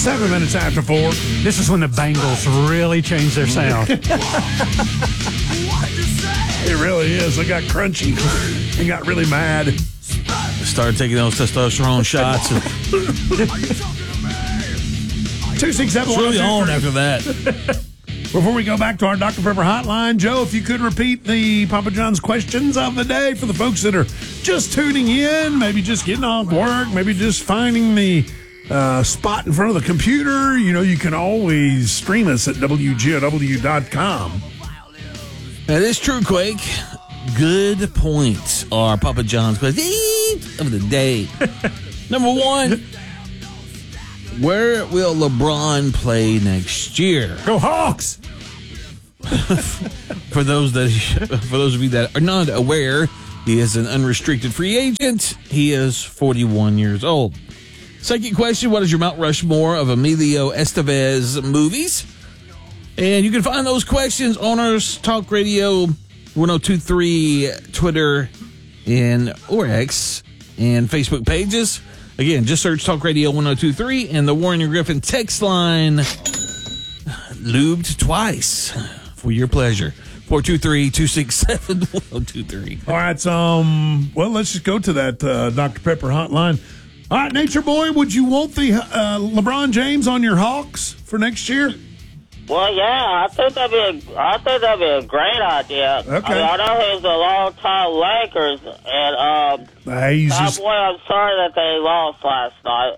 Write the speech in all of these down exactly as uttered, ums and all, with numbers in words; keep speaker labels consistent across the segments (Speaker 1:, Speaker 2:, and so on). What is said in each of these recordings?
Speaker 1: Seven minutes after four.
Speaker 2: This is when the Bengals really change their sound.
Speaker 1: It really is. They got crunchy. They got really mad.
Speaker 3: Started taking those testosterone shots.
Speaker 1: Two six seven.
Speaker 3: It's really on after that.
Speaker 1: Before we go back to our Doctor Pepper hotline, Joe, if you could repeat the Papa John's questions of the day for the folks that are just tuning in, maybe just getting off work, maybe just finding the uh, spot in front of the computer. You know, you can always stream us at W G O W dot com.
Speaker 3: That is true, Quake. Good points are Papa John's questions of the day. Number one, where will LeBron play next year?
Speaker 2: Go Hawks!
Speaker 3: For those that, for those of you that are not aware, he is an unrestricted free agent. He is forty-one years old. Second question, what is your Mount Rushmore of Emilio Estevez movies? And you can find those questions on our Talk Radio one oh two point three Twitter and or X and Facebook pages. Again, just search Talk Radio one oh two point three and the Warren and Griffin text line, lubed twice for your pleasure. four two three, two six seven, one oh two three.
Speaker 1: All right, so, um, well, let's just go to that uh, Doctor Pepper hotline. All right, Nature Boy, would you want the uh, LeBron James on your Hawks for next year?
Speaker 4: Well, yeah, I think that'd be a, I think that'd be a great idea.
Speaker 1: Okay.
Speaker 4: I mean, I know he's a long-time Lakers, and um,
Speaker 1: Hey, he's just,
Speaker 4: boy, I'm sorry that they lost last night.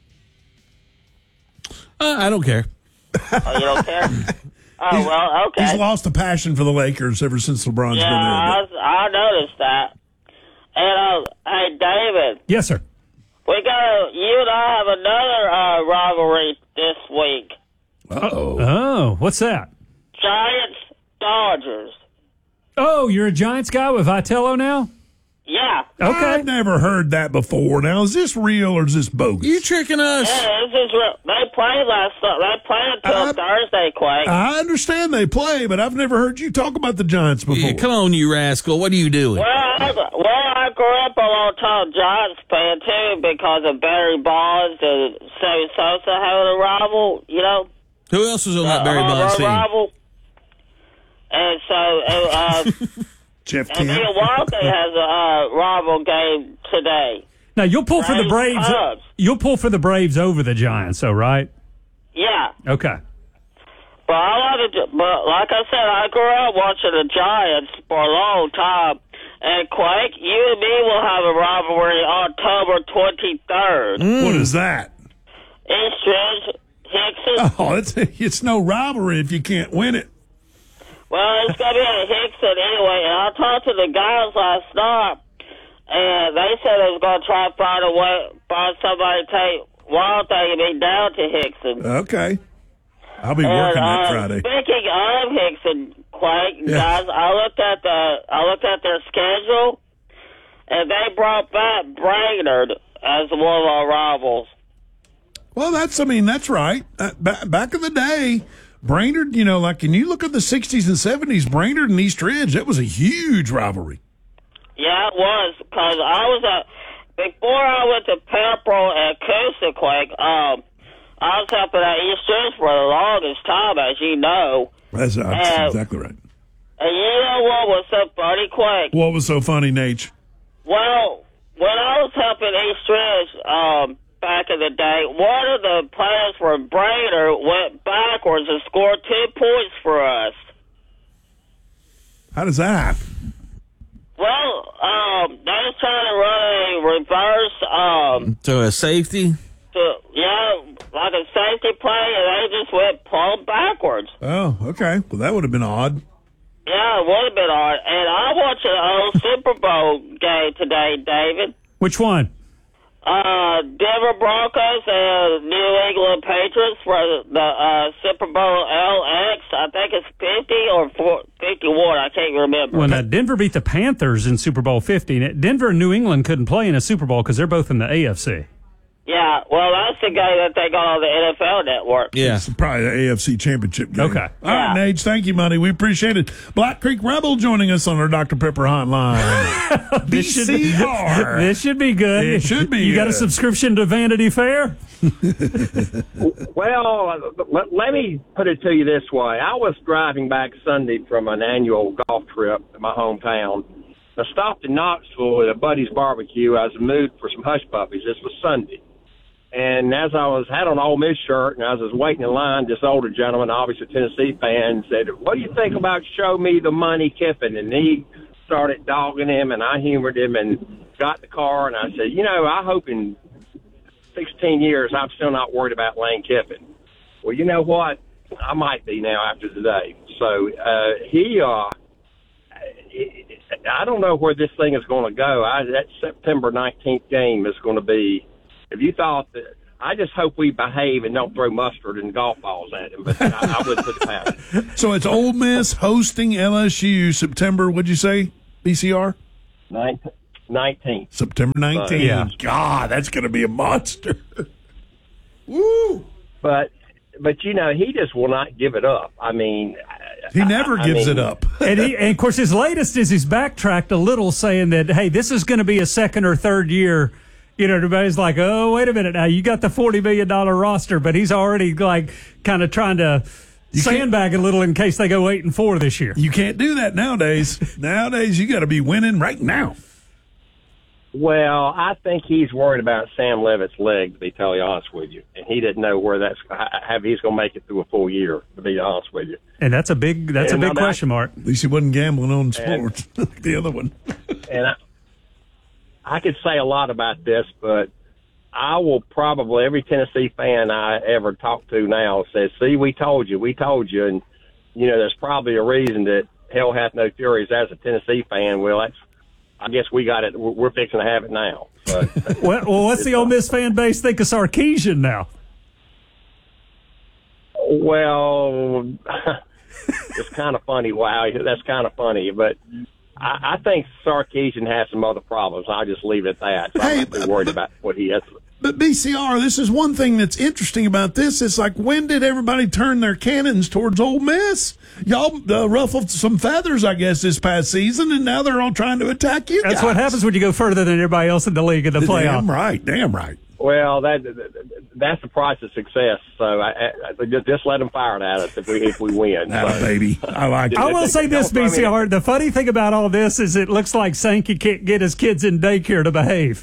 Speaker 3: Uh, I don't care.
Speaker 4: Oh, you don't care? Oh, well, okay.
Speaker 1: he's lost the passion for the Lakers ever since LeBron's
Speaker 4: yeah,
Speaker 1: been there.
Speaker 4: I, I noticed that. And uh, hey, David,
Speaker 2: Yes, sir.
Speaker 4: we got you and I have another uh, rivalry this week.
Speaker 1: Uh-oh.
Speaker 2: Oh, what's that?
Speaker 4: Giants Dodgers.
Speaker 2: Oh, you're a Giants guy with Vitello now?
Speaker 4: Yeah.
Speaker 2: Okay.
Speaker 1: I've never heard that before. Now, is this real or is this bogus?
Speaker 3: You tricking us?
Speaker 4: Yeah, this is real. They played last. They played until
Speaker 1: Uh,
Speaker 4: Thursday, Quake.
Speaker 1: I understand they play, but I've never heard you talk about the Giants before.
Speaker 3: Yeah, come on, you rascal. What are you doing?
Speaker 4: Well, I, well, I grew up a long-time Giants fan, too, because of Barry Bonds and Sammy Sosa having a rival, you know.
Speaker 3: Who else was on that
Speaker 4: uh,
Speaker 3: Barry
Speaker 4: uh,
Speaker 3: Bonds team?
Speaker 4: rival. And so, uh,
Speaker 1: Jeff
Speaker 4: and
Speaker 1: Kent.
Speaker 4: Milwaukee has a uh, rival game today.
Speaker 2: Now, you'll pull for the
Speaker 4: Braves,
Speaker 2: Braves.
Speaker 4: Cubs.
Speaker 2: You'll pull for the Braves over the Giants, though, right?
Speaker 4: Yeah.
Speaker 2: Okay.
Speaker 4: But I wanted to, but like I said, I grew up watching the Giants for a long time. And Quake, you and me will have a rivalry October twenty-third.
Speaker 1: What is that?
Speaker 4: Eastridge, Hickson.
Speaker 1: Oh, it's, it's no rivalry if you can't win it.
Speaker 4: Well, it's going to be at Hickson anyway. And I talked to the guys last night, and they said they was going to try to find a way, find somebody to take Wild Thing and be down to Hickson.
Speaker 1: Okay. I'll be
Speaker 4: And,
Speaker 1: working that
Speaker 4: uh,
Speaker 1: Friday.
Speaker 4: Speaking of Hickson, Quake,
Speaker 1: Yeah.
Speaker 4: guys, I looked at the I looked at their schedule, and they brought back Brainerd as one of our rivals.
Speaker 1: Well, that's, I mean, that's right. Uh, ba- back in the day, Brainerd, you know, like, and you look at the sixties and seventies, Brainerd and East Ridge, that was a huge rivalry.
Speaker 4: Yeah, it was, because I was at, before I went to Pepperell and Coosaquake, um, I was helping at East Ridge for the longest time, as you know.
Speaker 1: That's, that's
Speaker 4: Uh,
Speaker 1: exactly right.
Speaker 4: And you know what was so funny, Quake?
Speaker 1: What was so funny, Nate?
Speaker 4: Well, when I was helping East Ridge um, back in the day, one of the players for Brainerd went backwards and scored two points for us.
Speaker 1: How does that happen?
Speaker 4: Well, um, they was trying to run a reverse, um,
Speaker 3: So a safety?
Speaker 4: to, yeah, like a safety play, and they just went plumb backwards.
Speaker 1: Oh, okay. Well, that would have been odd.
Speaker 4: Yeah, it would have been odd. And I watched an old Super Bowl game today, David.
Speaker 2: Which one?
Speaker 4: Uh, Denver Broncos and New England Patriots for the uh, Super Bowl L X. I think it's fifty or fifty-one. I can't remember.
Speaker 2: When uh, Denver beat the Panthers in Super Bowl fifty, Denver and New England couldn't play in a Super Bowl because they're both in the A F C.
Speaker 4: Yeah, well, that's the guy that they got on the N F L Network.
Speaker 3: Yeah.
Speaker 1: It's probably the A F C Championship game.
Speaker 2: Okay.
Speaker 1: All right,
Speaker 4: Yeah.
Speaker 1: Nage, thank you, buddy. We appreciate it. Black Creek Rebel joining us on our Doctor Pepper hotline. B C R.
Speaker 2: This should be good.
Speaker 1: It should be
Speaker 2: You got a
Speaker 1: good.
Speaker 2: subscription to Vanity Fair?
Speaker 5: Well, let, let me put it to you this way. I was driving back Sunday from an annual golf trip to my hometown. I stopped in Knoxville at a buddy's barbecue. I was in the mood for some hush puppies. This was Sunday. And as I was had on an Ole Miss shirt and I was waiting in line, this older gentleman, obviously a Tennessee fan, said, "What do you think about Show Me the Money Kiffin?" And he started dogging him, and I humored him and got in the car, and I said, you know, I hope in sixteen years I'm still not worried about Lane Kiffin. Well, you know what? I might be now after today. So uh, he, uh, I don't know where this thing is going to go. I, that September nineteenth game is going to be, if you thought that, I just hope we behave and don't throw mustard and golf balls at him, but I, I wouldn't put it past him.
Speaker 1: So it's Ole Miss hosting L S U September, what'd you say, B C R?
Speaker 5: nineteenth.
Speaker 1: September nineteenth.
Speaker 2: Yeah.
Speaker 1: God, that's going to be a monster. Woo!
Speaker 5: But, but you know, he just will not give it up. I mean,
Speaker 1: He never
Speaker 5: I- I
Speaker 1: gives
Speaker 5: mean-
Speaker 1: it up.
Speaker 2: And, he, and of course, his latest is he's backtracked a little, saying that, hey, this is going to be a second or third year. You know, everybody's like, oh, wait a minute now. You got the forty million dollars roster, but he's already, like, kind of trying to sandbag a little in case they go eight and four this year.
Speaker 1: You can't do that nowadays. Nowadays, you got to be winning right now.
Speaker 5: Well, I think he's worried about Sam Levitt's leg, to be totally honest with you. And he didn't know where that's, how he's going to make it through a full year, to be honest with you.
Speaker 2: And that's a big that's
Speaker 5: And
Speaker 2: a big
Speaker 5: now that-
Speaker 2: question mark.
Speaker 1: At least he wasn't gambling on
Speaker 5: And-
Speaker 1: sports like the other one.
Speaker 5: And I, I could say a lot about this, but I will probably, every Tennessee fan I ever talk to now says, see, we told you, we told you. And, you know, there's probably a reason that hell hath no furies as a Tennessee fan. Well, that's, I guess we got it. We're we're fixing to have it now. So,
Speaker 2: Well, well, what's the Ole Miss fan base think of Sarkisian now?
Speaker 5: well, it's kind of funny. Wow, that's kind of funny. But I, I think Sarkisian has some other problems. I'll just leave it at that. So
Speaker 1: Hey,
Speaker 5: I'm not too worried about what he has.
Speaker 1: But B C R, this is one thing that's interesting about this. It's like, when did everybody turn their cannons towards Ole Miss? Y'all uh, ruffled some feathers, I guess, this past season, and now they're all trying to attack you
Speaker 2: That's
Speaker 1: guys.
Speaker 2: what happens when you go further than everybody else in the league in the playoff.
Speaker 1: Damn right. Damn right.
Speaker 5: Well, that that's the price of success. So I, I, just, just let them fire it at us if we if we win.
Speaker 1: Now,
Speaker 5: So,
Speaker 1: baby. I like it.
Speaker 2: I will say this,
Speaker 5: Don't- I
Speaker 2: B
Speaker 5: mean-
Speaker 2: C R. The funny thing about all this is it looks like Sankey can't get his kids in daycare to behave.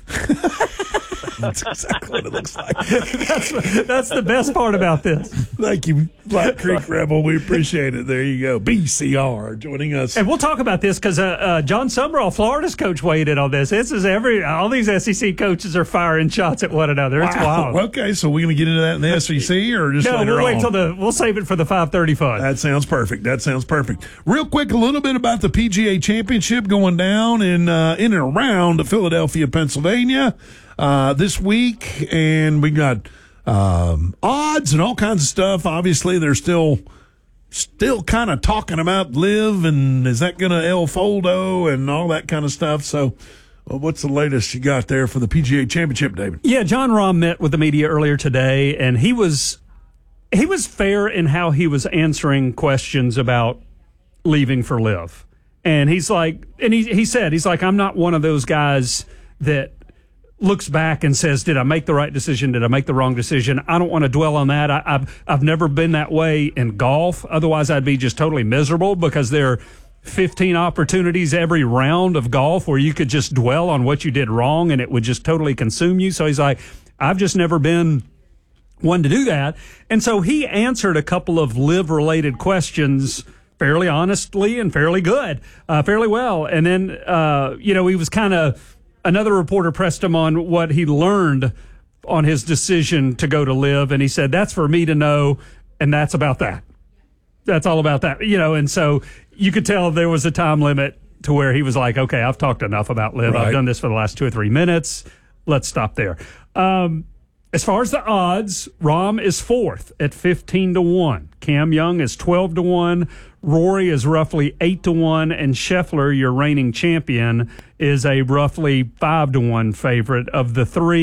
Speaker 1: That's exactly what it looks like.
Speaker 2: that's, that's the best part about this.
Speaker 1: Thank you, Black Creek Rebel. We appreciate it. There you go. B C R joining us.
Speaker 2: And we'll talk about this because uh, uh, John Summerall, Florida's coach, weighed in on this. This is every all these S E C coaches are firing shots at one another. It's
Speaker 1: Wow.
Speaker 2: wild.
Speaker 1: Okay, so we're going to get into that in the S E C or just
Speaker 2: No,
Speaker 1: later
Speaker 2: we'll wait
Speaker 1: on?
Speaker 2: till the we'll save it for the five thirty fun.
Speaker 1: That sounds perfect. That sounds perfect. Real quick, a little bit about the P G A Championship going down in uh, in and around Philadelphia, Pennsylvania uh, this week, and we got um, odds and all kinds of stuff. Obviously, they're still still kind of talking about Liv and is that going to El Foldo and all that kind of stuff. So, well, what's the latest you got there for the P G A Championship, David?
Speaker 2: Yeah, John Rahm met with the media earlier today, and he was he was fair in how he was answering questions about leaving for Liv. And he's like, and he he said, he's like, I'm not one of those guys that looks back and says, did I make the right decision? Did I make the wrong decision? I don't want to dwell on that. I, I've I've never been that way in golf. Otherwise, I'd be just totally miserable because there are fifteen opportunities every round of golf where you could just dwell on what you did wrong and it would just totally consume you. So he's like, I've just never been one to do that. And so he answered a couple of Liv-related questions fairly honestly and fairly good, uh, fairly well. And then, uh, you know, he was kind of, another reporter pressed him on what he learned on his decision to go to Liv. And he said, that's for me to know. And that's about that. That's all about that, you know. And so you could tell there was a time limit to where he was like, okay, I've talked enough about Liv.
Speaker 1: Right.
Speaker 2: I've done this for the last two or three minutes. Let's stop there. Um, As far as the odds, Rahm is fourth at fifteen to one. Cam Young is twelve to one. Rory is roughly eight to one. And Scheffler, your reigning champion, is a roughly five to one favorite. Of the three,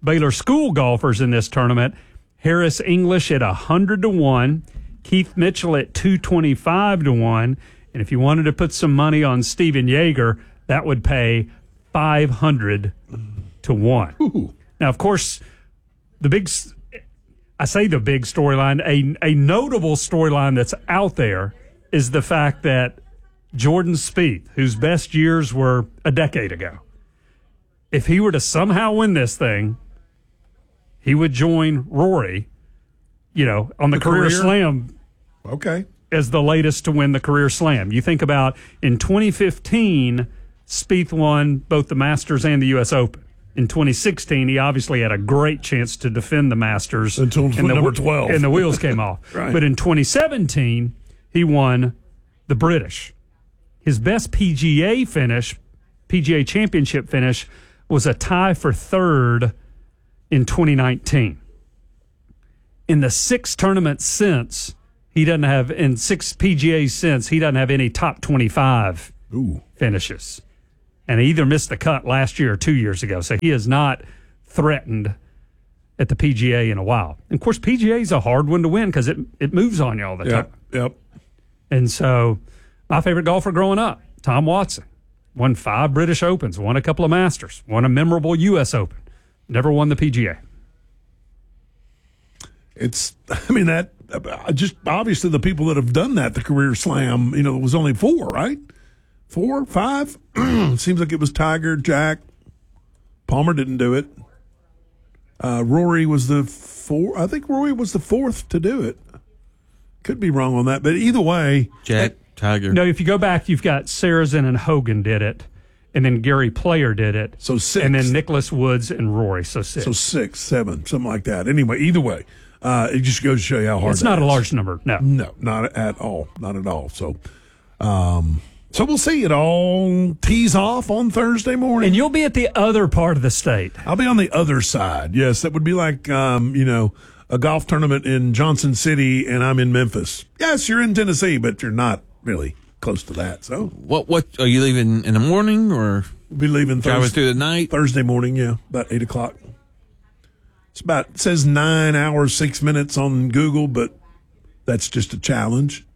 Speaker 2: Baylor school golfers in this tournament. Harris English at one hundred to one, Keith Mitchell at two twenty-five to one, and if you wanted to put some money on Steven Yeager, that would pay five hundred to one.
Speaker 1: Ooh.
Speaker 2: Now, of course, the big, I say the big storyline, a, a notable storyline that's out there is the fact that Jordan Spieth, whose best years were a decade ago, if he were to somehow win this thing, he would join Rory, you know, on the, the career, career slam.
Speaker 1: Okay.
Speaker 2: As the latest to win the career slam. You think about in twenty fifteen, Spieth won both the Masters and the U S Open. In twenty sixteen, he obviously had a great chance to defend the Masters.
Speaker 1: Until
Speaker 2: and
Speaker 1: number
Speaker 2: the,
Speaker 1: twelve.
Speaker 2: And the wheels came off.
Speaker 1: Right.
Speaker 2: But in twenty seventeen, he won the British. His best P G A finish, P G A championship finish, was a tie for third in twenty nineteen. In the six tournaments since, he doesn't have, in six P G As since, he doesn't have any top twenty-five
Speaker 1: Ooh.
Speaker 2: finishes. And he either missed the cut last year or two years ago. So he is not threatened at the P G A in a while. And, of course, P G A is a hard one to win because it, it moves on you all the
Speaker 1: Yep,
Speaker 2: time.
Speaker 1: yep.
Speaker 2: And so my favorite golfer growing up, Tom Watson, won five British Opens, won a couple of Masters, won a memorable U S Open, never won the P G A.
Speaker 1: It's, I mean, that, uh, just obviously the people that have done that, the career slam, you know, it was only four, right? Four, five? Seems like it was Tiger, Jack. Palmer didn't do it. Uh, Rory was the four. I think Rory was the fourth to do it. Could be wrong on that, but either way.
Speaker 3: Jack, Tiger.
Speaker 2: No, if you go back, you've got Sarazen and Hogan did it, and then Gary Player did it.
Speaker 1: So six.
Speaker 2: And then Nicholas Woods and Rory, so six.
Speaker 1: So six, seven, something like that. Anyway, either way, uh, it just goes to show you how hard
Speaker 2: It's
Speaker 1: that
Speaker 2: not
Speaker 1: is.
Speaker 2: a large number, no.
Speaker 1: No, not at all. Not at all. So, um, so we'll see. It all tees off on Thursday morning.
Speaker 2: And you'll be at the other part of the state.
Speaker 1: I'll be on the other side. Yes, that would be like, um, you know, a golf tournament in Johnson City, and I'm in Memphis. Yes, you're in Tennessee, but you're not really close to that. So
Speaker 3: What? What are you leaving in the morning or
Speaker 1: we'll be leaving
Speaker 3: driving
Speaker 1: Thursday,
Speaker 3: through the night?
Speaker 1: Thursday morning. Yeah, about eight o'clock. It's about it says nine hours six minutes on Google, but that's just a challenge.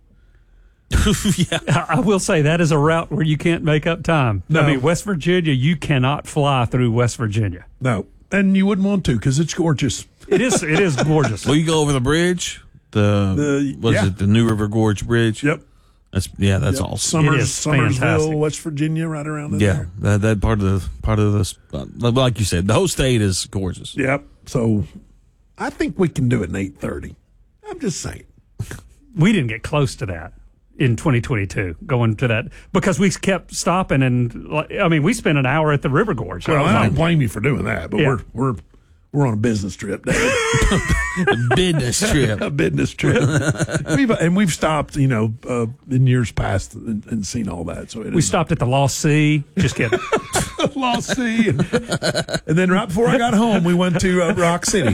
Speaker 3: Yeah.
Speaker 2: I will say that is a route where you can't make up time.
Speaker 1: No.
Speaker 2: I mean, West Virginia, you cannot fly through West Virginia.
Speaker 1: No, and you wouldn't want to because it's gorgeous.
Speaker 2: It is. It is gorgeous.
Speaker 3: Will you go over the bridge? The,
Speaker 1: The-
Speaker 3: what is
Speaker 1: yeah.
Speaker 3: it? The New River Gorge Bridge.
Speaker 1: Yep.
Speaker 3: That's yeah. That's
Speaker 1: Yep.
Speaker 3: awesome.
Speaker 1: Summers,
Speaker 2: It is
Speaker 1: Summersville,
Speaker 2: fantastic.
Speaker 1: West Virginia, right around in
Speaker 3: Yeah,
Speaker 1: there.
Speaker 3: that that part of the part of this, uh, like you said, the whole state is gorgeous.
Speaker 1: Yep. So I think we can do it in eight thirty. I'm just saying.
Speaker 2: We didn't get close to that in twenty twenty-two, going to that, because we kept stopping. And, like, I mean, we spent an hour at the River Gorge.
Speaker 1: Well,
Speaker 2: I was
Speaker 1: I
Speaker 2: like,
Speaker 1: don't blame you for doing that, but
Speaker 2: Yeah.
Speaker 1: we're we're we're on a business trip, David.
Speaker 3: A business trip.
Speaker 1: a business trip. we've, and we've stopped, you know, uh, in years past and, and seen all that. So it
Speaker 2: we
Speaker 1: is
Speaker 2: stopped at the Lost Sea. Just kidding.
Speaker 1: Lost Sea, and, and then right before I got home, we went to uh, Rock City,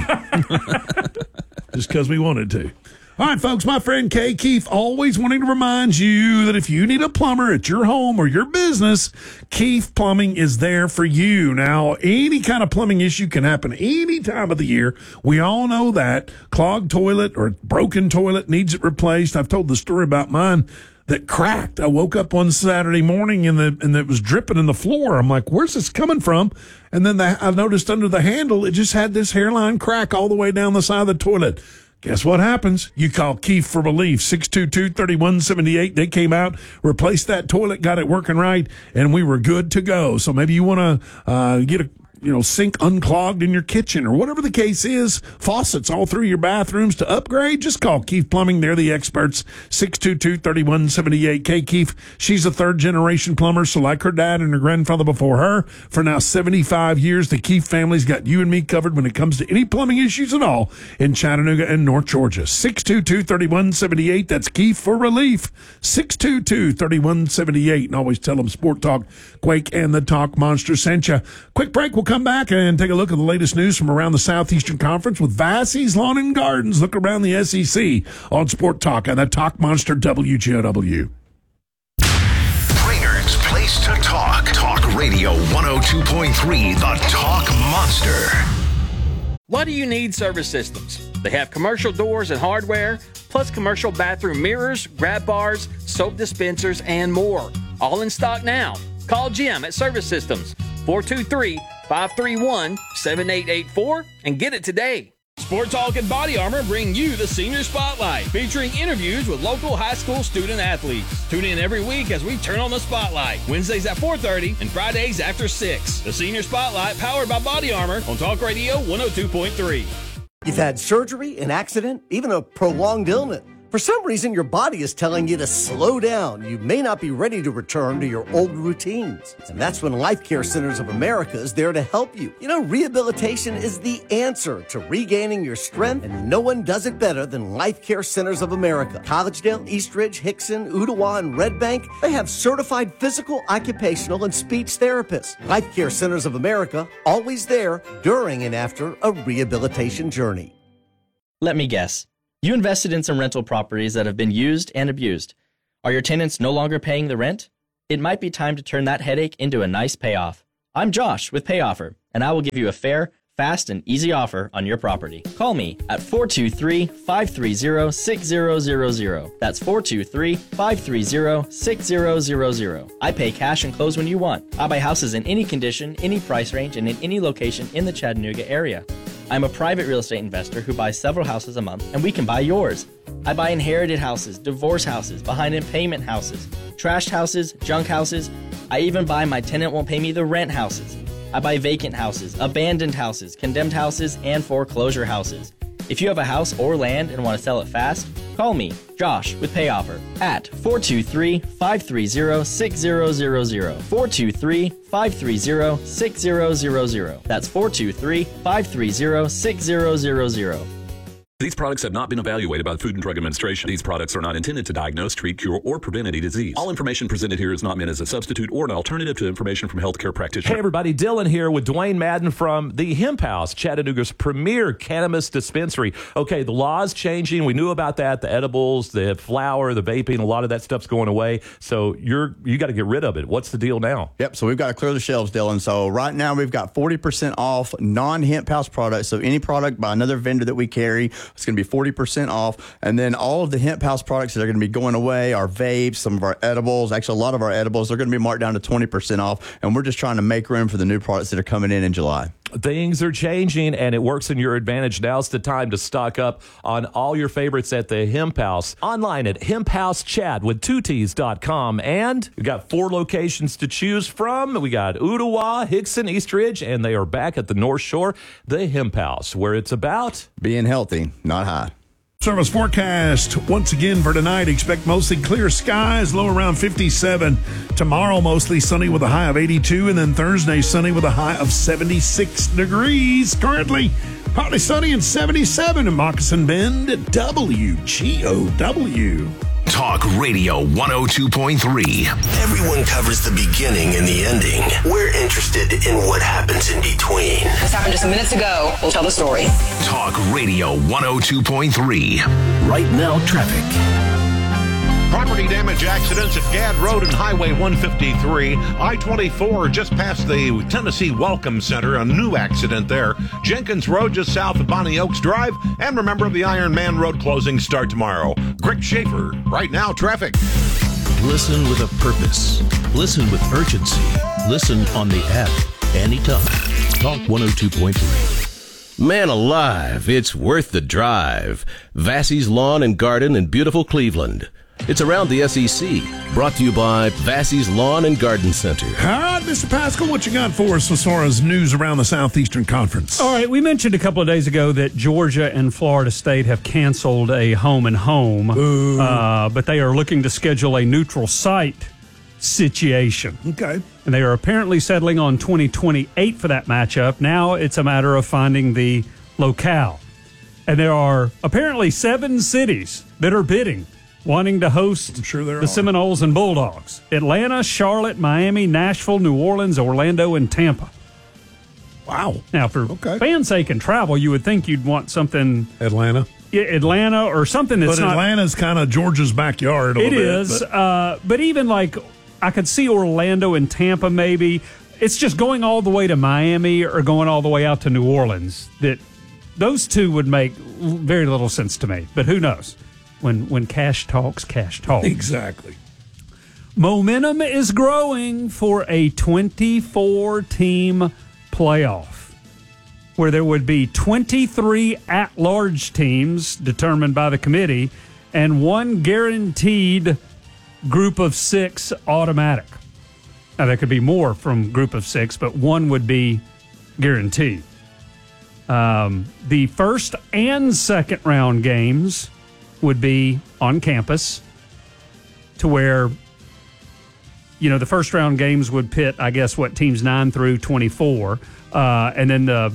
Speaker 1: just because we wanted to. All right, folks, my friend Kay Keefe always wanting to remind you that if you need a plumber at your home or your business, Keefe Plumbing is there for you. Now, any kind of plumbing issue can happen any time of the year. We all know that. Clogged toilet or broken toilet needs it replaced. I've told the story about mine that cracked. I woke up one Saturday morning and the and it was dripping in the floor. I'm like, where's this coming from? And then the, I noticed under the handle, it just had this hairline crack all the way down the side of the toilet. Guess what happens? You call Keefe for relief, six two two, three one seven eight. They came out, replaced that toilet, got it working right, and we were good to go. So maybe you want to uh, get a you know, sink unclogged in your kitchen or whatever the case is, faucets all through your bathrooms to upgrade, just call Keefe Plumbing. They're the experts. six two two, three one seven eight. Kay Keefe, she's a third generation plumber. So like her dad and her grandfather before her, for now seventy-five years, the Keefe family's got you and me covered when it comes to any plumbing issues at all in Chattanooga and North Georgia. six two two, three one seven eight. That's Keefe for relief. six two two, three one seven eight. And always tell them Sport Talk, Quake, and the Talk Monster sent you. Quick break. We'll come back and take a look at the latest news from around the Southeastern Conference with Vassey's Lawn and Gardens. Look around the S E C on Sport Talk and the Talk Monster W G O W.
Speaker 6: Brainerd's Place to Talk. Talk Radio one oh two point three, the Talk Monster. Why do you need Service Systems? They have commercial doors and hardware, plus commercial bathroom mirrors, grab bars, soap dispensers, and more. All in stock now. Call Jim at Service Systems, four two three, five three one, seven eight eight four, and get it today. Sport Talk and Body Armor bring you the Senior Spotlight, featuring interviews with local high school student athletes. Tune in every week as we turn on the spotlight, Wednesdays at four thirty and Fridays after six. The Senior Spotlight, powered by Body Armor on Talk Radio one oh two point three.
Speaker 7: You've had surgery, an accident, even a prolonged illness. For some reason, your body is telling you to slow down. You may not be ready to return to your old routines. And that's when Life Care Centers of America is there to help you. You know, rehabilitation is the answer to regaining your strength, and no one does it better than Life Care Centers of America. Collegedale, Eastridge, Hickson, Ottawa, and Red Bank, they have certified physical, occupational, and speech therapists. Life Care Centers of America, always there during and after a rehabilitation journey.
Speaker 8: Let me guess. You invested in some rental properties that have been used and abused. Are your tenants no longer paying the rent? It might be time to turn that headache into a nice payoff. I'm Josh with PayOffer, and I will give you a fair, fast, and easy offer on your property. Call me at four two three, five three zero, six zero zero zero. That's four two three, five three zero, six zero zero zero. I pay cash and close when you want. I buy houses in any condition, any price range, and in any location in the Chattanooga area. I'm a private real estate investor who buys several houses a month, and we can buy yours. I buy inherited houses, divorce houses, behind in payment houses, trashed houses, junk houses. I even buy my tenant won't pay me the rent houses. I buy vacant houses, abandoned houses, condemned houses, and foreclosure houses. If you have a house or land and want to sell it fast, call me, Josh, with PayOffer at four two three, five three zero, six zero zero zero. four two three, five three zero, six zero zero zero. That's four two three, five three zero, six zero zero zero.
Speaker 9: These products have not been evaluated by the Food and Drug Administration. These products are not intended to diagnose, treat, cure, or prevent any disease. All information presented here is not meant as a substitute or an alternative to information from healthcare practitioners.
Speaker 10: Hey everybody, Dylan here with Dwayne Madden from the Hemp House, Chattanooga's premier cannabis dispensary. Okay, the law's changing. We knew about that. The edibles, the flower, the vaping, a lot of that stuff's going away. So you're you got to get rid of it. What's the deal now?
Speaker 11: Yep, so we've got to clear the shelves, Dylan. So right now we've got forty percent off non-Hemp House products. So any product by another vendor that we carry, it's going to be forty percent off. And then all of the Hemp House products that are going to be going away, our vapes, some of our edibles, actually a lot of our edibles, they're going to be marked down to twenty percent off. And we're just trying to make room for the new products that are coming in in July.
Speaker 10: Things are changing, and it works in your advantage. Now's the time to stock up on all your favorites at the Hemp House. Online at hemp house chat with two T's dot com. And we got four locations to choose from. We got Ottawa, Hickson, Eastridge, and they are back at the North Shore, the Hemp House, where it's about
Speaker 11: being healthy, not high.
Speaker 1: Service forecast once again for tonight. Expect mostly clear skies, low around fifty-seven. Tomorrow, mostly sunny with a high of eighty-two. And then Thursday, sunny with a high of seventy-six degrees. Currently, partly sunny and seventy-seven in Moccasin Bend, W G O W.
Speaker 12: Talk Radio one oh two point three. Everyone covers the beginning and the ending. We're interested in what happens in between.
Speaker 13: This happened just minutes ago. We'll tell the story.
Speaker 12: Talk Radio one oh two point three. Right now, traffic.
Speaker 14: Property damage accidents at Gadd Road and Highway one fifty-three. I twenty-four just past the Tennessee Welcome Center. A new accident there. Jenkins Road just south of Bonnie Oaks Drive. And remember, the Iron Man Road closings start tomorrow. Greg Schaefer, Right Now Traffic.
Speaker 15: Listen with a purpose. Listen with urgency. Listen on the app anytime. Talk one oh two point three.
Speaker 16: Man alive, it's worth the drive. Vassie's Lawn and Garden in beautiful Cleveland. It's around the S E C. Brought to you by Vassie's Lawn and Garden Center.
Speaker 1: All right, Mister Pascal, what you got for us as far as news around the Southeastern Conference?
Speaker 2: All right, we mentioned a couple of days ago that Georgia and Florida State have canceled a home and home, uh, but they are looking to schedule a neutral site situation.
Speaker 1: Okay.
Speaker 2: And they are apparently settling on twenty twenty-eight for that matchup. Now it's a matter of finding the locale. And there are apparently seven cities that are bidding, wanting to host
Speaker 1: I'm sure there
Speaker 2: the
Speaker 1: are.
Speaker 2: Seminoles and Bulldogs. Atlanta, Charlotte, Miami, Nashville, New Orleans, Orlando, and Tampa.
Speaker 1: Wow.
Speaker 2: Now, for
Speaker 1: okay.
Speaker 2: fans' sake and travel, you would think you'd want something...
Speaker 1: Atlanta.
Speaker 2: Yeah, Atlanta or something that's
Speaker 1: but
Speaker 2: not...
Speaker 1: Atlanta's kind of Georgia's backyard a
Speaker 2: It
Speaker 1: little bit,
Speaker 2: is,
Speaker 1: but.
Speaker 2: Uh, but even like, I could see Orlando and Tampa maybe. It's just going all the way to Miami or going all the way out to New Orleans that those two would make l- very little sense to me. But who knows? When when cash talks, cash talks.
Speaker 1: Exactly.
Speaker 2: Momentum is growing for a twenty-four team playoff, where there would be twenty-three at-large teams determined by the committee and one guaranteed group of six automatic. Now, there could be more from group of six, but one would be guaranteed. Um, the first and second round games would be on campus, to where, you know, the first round games would pit, I guess, what, teams nine through twenty-four. Uh, and then the,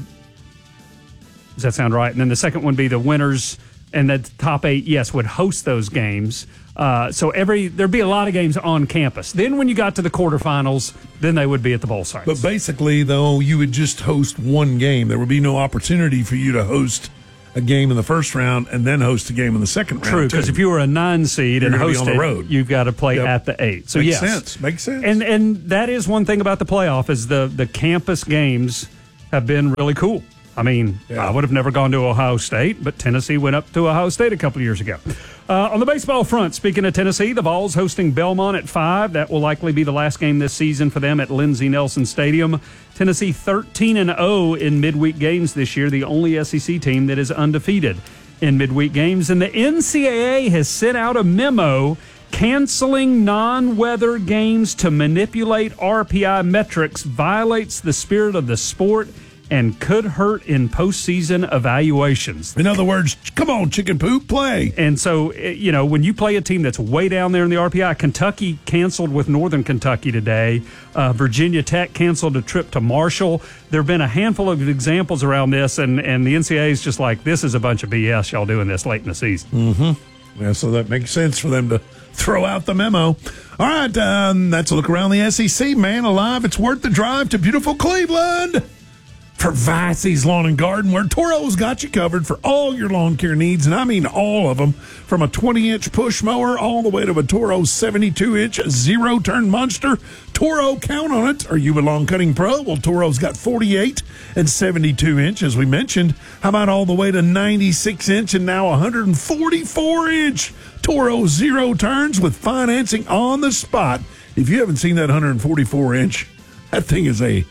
Speaker 2: does that sound right? And then the second one would be the winners, and the top eight, yes, would host those games. Uh, so every there'd be a lot of games on campus. Then when you got to the quarterfinals, then they would be at the bowl sites.
Speaker 1: But basically, though, you would just host one game. There would be no opportunity for you to host a game in the first round and then host a game in the second round.
Speaker 2: True, because if you were a nine seed
Speaker 1: You're
Speaker 2: and
Speaker 1: gonna be
Speaker 2: hosted,
Speaker 1: on the road.
Speaker 2: you've got to play
Speaker 1: Yep.
Speaker 2: at the eight. So
Speaker 1: Makes
Speaker 2: yes,
Speaker 1: sense. Makes sense.
Speaker 2: And and that is one thing about the playoff is the the campus games have been really cool. I mean,
Speaker 1: Yeah.
Speaker 2: I would have never gone to Ohio State, but Tennessee went up to Ohio State a couple of years ago. Uh, on the baseball front, speaking of Tennessee, the Vols hosting Belmont at five. That will likely be the last game this season for them at Lindsey Nelson Stadium. Tennessee thirteen and oh in midweek games this year, the only S E C team that is undefeated in midweek games. And the N C double A has sent out a memo canceling non-weather games to manipulate R P I metrics, violates the spirit of the sport, and could hurt in postseason evaluations.
Speaker 1: In other words, come on, chicken poop, play.
Speaker 2: And so, eh, you know, when you play a team that's way down there in the R P I, Kentucky canceled with Northern Kentucky today. Uh, Virginia Tech canceled a trip to Marshall. There have been a handful of examples around this, and, and the N C double A is just like, this is a bunch of B S y'all doing this late in the season.
Speaker 1: Mm-hmm. Yeah, so that makes sense for them to throw out the memo. All right, um, that's a look around the S E C. Man alive, it's worth the drive to beautiful Cleveland for Vasey's Lawn and Garden, where Toro's got you covered for all your lawn care needs, and I mean all of them, from a twenty-inch push mower all the way to a Toro seventy-two inch zero-turn monster. Toro, count on it. Are you a lawn cutting pro? Well, Toro's got forty-eight and seventy-two inch, as we mentioned. How about all the way to ninety-six inch and now one forty-four inch Toro zero turns with financing on the spot? If you haven't seen that one forty-four inch, that thing is a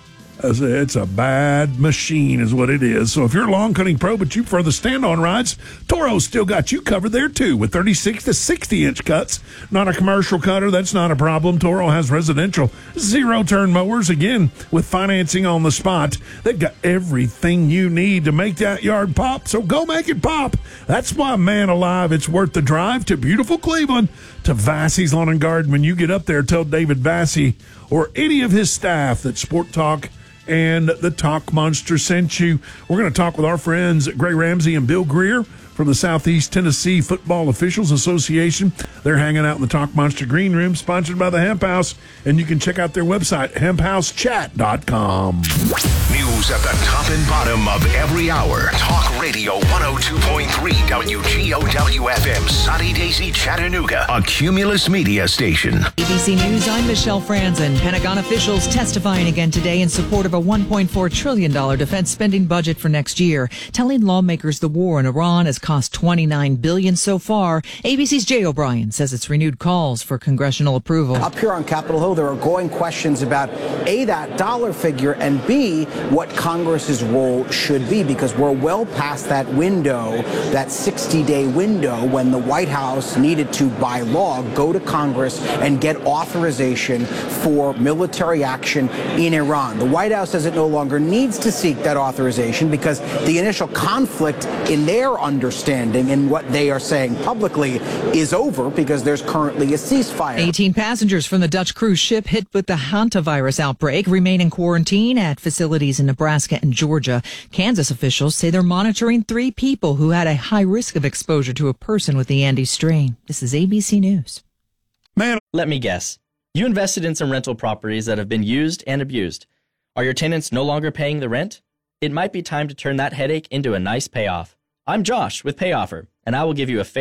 Speaker 1: It's a bad machine is what it is. So if you're a lawn cutting pro, but you prefer the stand-on rides, Toro's still got you covered there, too, with thirty-six to sixty inch cuts. Not a commercial cutter. That's not a problem. Toro has residential zero-turn mowers, again, with financing on the spot. They've got everything you need to make that yard pop, so go make it pop. That's why, man alive, it's worth the drive to beautiful Cleveland, to Vasey's Lawn and Garden. When you get up there, tell David Vasey or any of his staff that Sport Talk and the Talk Monster sent you. We're going to talk with our friends Gray Ramsey and Bill Greer from the Southeast Tennessee Football Officials Association. They're hanging out in the Talk Monster Green Room, sponsored by the Hemp House, and you can check out their website, hemp house chat dot com.
Speaker 12: News at the top and bottom of every hour. Talk Radio one oh two point three W G O W F M, Sunny Daisy, Chattanooga, a Cumulus media station.
Speaker 17: A B C News, I'm Michelle Franzen. Pentagon officials testifying again today in support of a one point four trillion dollars defense spending budget for next year, telling lawmakers the war in Iran has cost twenty-nine billion dollars so far. A B C's Jay O'Brien says it's renewed calls for congressional approval.
Speaker 18: Up here on Capitol Hill, there are growing questions about A, that dollar figure, and B, what Congress's role should be, because we're well past that window, that sixty-day window, when the White House needed to, by law, go to Congress and get authorization for military action in Iran. The White House says it no longer needs to seek that authorization because the initial conflict in their understanding and what they are saying publicly is over, because there's currently a ceasefire.
Speaker 17: eighteen passengers from the Dutch cruise ship hit with the hantavirus outbreak remain in quarantine at facilities in Nebraska and Georgia. Kansas officials say they're monitoring three people who had a high risk of exposure to a person with the Andes strain. This is A B C News.
Speaker 1: Man,
Speaker 8: let me guess. You invested in some rental properties that have been used and abused. Are your tenants no longer paying the rent? It might be time to turn that headache into a nice payoff. I'm Josh with PayOffer, and I will give you a fair,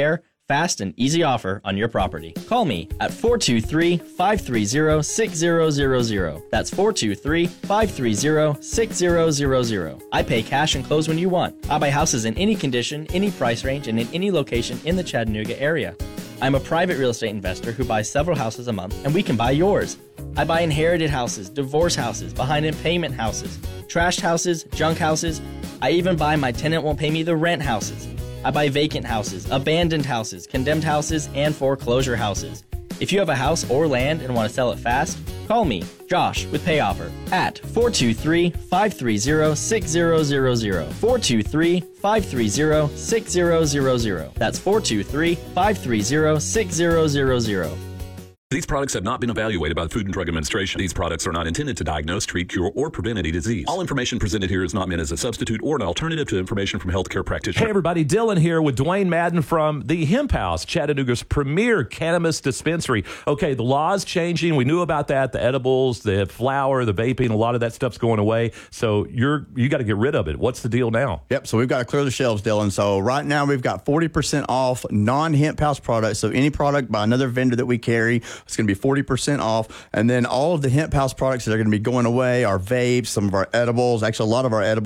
Speaker 8: fast and easy offer on your property. Call me at four two three, five three zero, six zero zero zero. That's four two three, five three zero, six zero zero zero. I pay cash and close when you want. I buy houses in any condition, any price range, and in any location in the Chattanooga area. I'm a private real estate investor who buys several houses a month, and we can buy yours. I buy inherited houses, divorce houses, behind in payment houses, trashed houses, junk houses. I even buy my tenant won't pay me the rent houses. I buy vacant houses, abandoned houses, condemned houses, and foreclosure houses. If you have a house or land and want to sell it fast, call me, Josh, with Pay Offer at four two three, five three zero, six zero zero zero. four two three, five three zero, six zero zero zero. That's four two three, five three zero, six zero zero zero.
Speaker 9: These products have not been evaluated by the Food and Drug Administration. These products are not intended to diagnose, treat, cure, or prevent any disease. All information presented here is not meant as a substitute or an alternative to information from healthcare practitioners.
Speaker 10: Hey, everybody. Dylan here with Dwayne Madden from the Hemp House, Chattanooga's premier cannabis dispensary. Okay, the law's changing. We knew about that. The edibles, the flower, the vaping, a lot of that stuff's going away. So you're you got to get rid of it. What's the deal now?
Speaker 11: Yep, so we've got to clear the shelves, Dylan. So right now we've got forty percent off non-Hemp House products. So any product by another vendor that we carry, it's going to be forty percent off. And then all of the Hemp House products that are going to be going away, our vapes, some of our edibles, actually a lot of our edibles